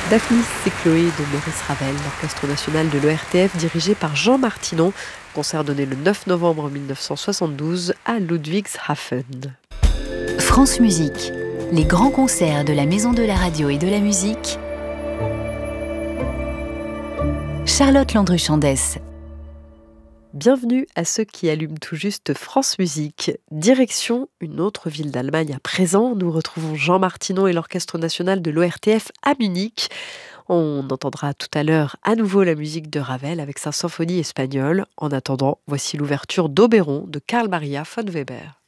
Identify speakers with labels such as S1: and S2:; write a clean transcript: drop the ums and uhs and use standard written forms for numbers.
S1: Daphnis et Chloé de Maurice Ravel, l'Orchestre national de l'ORTF dirigé par Jean Martinon, concert donné le 9 novembre 1972 à Ludwigshafen.
S2: France Musique, les grands concerts de la Maison de la Radio et de la Musique. Charlotte Landru-Chandès.
S1: Bienvenue à ceux qui allument tout juste France Musique. Direction une autre ville d'Allemagne à présent. Nous retrouvons Jean Martinon et l'Orchestre national de l'ORTF à Munich. On entendra tout à l'heure à nouveau la musique de Ravel avec sa symphonie espagnole. En attendant, voici l'ouverture d'Oberon de Karl Maria von Weber.